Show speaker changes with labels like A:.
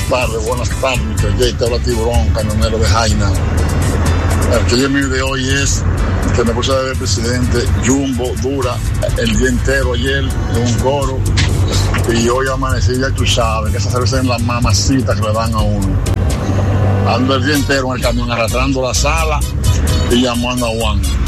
A: buenas tardes, Mr. J. Te habla Tiburón, camionero de Jaina. El que yo mi de hoy es que me puse a ver el presidente Jumbo dura el día entero ayer en un coro y hoy amanecí, ya tú sabes, que esas cervezas en las mamacitas que le dan a uno. Ando el día entero en el camión arrastrando la sala y llamando a Juan.